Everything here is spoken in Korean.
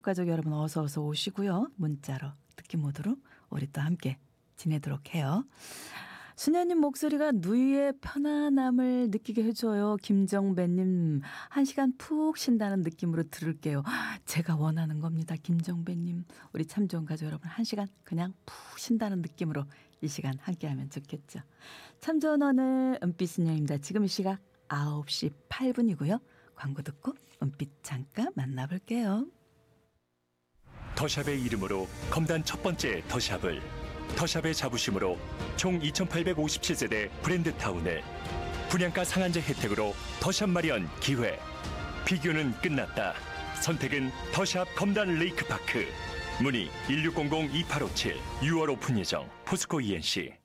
가족 여러분 어서 오시고요. 문자로 듣기 모드로 우리 또 함께 지내도록 해요. 수녀님 목소리가 누이의 편안함을 느끼게 해줘요. 김정배님 1시간 푹 쉰다는 느낌으로 들을게요. 제가 원하는 겁니다. 김정배님 우리 참 좋은 가족 여러분 1시간 그냥 푹 쉰다는 느낌으로 이 시간 함께하면 좋겠죠. 참 좋은 오늘 은빛수녀입니다. 지금 이 시각 9시 8분이고요. 광고 듣고 은빛 잠깐 만나볼게요. 더샵의 이름으로 검단 첫 번째 더샵을, 더샵의 자부심으로 총 2857세대 브랜드타운을, 분양가 상한제 혜택으로 더샵 마련 기회. 비교는 끝났다. 선택은 더샵 검단 레이크파크. 문의 1600-2857. 6월 오픈 예정. 포스코 ENC.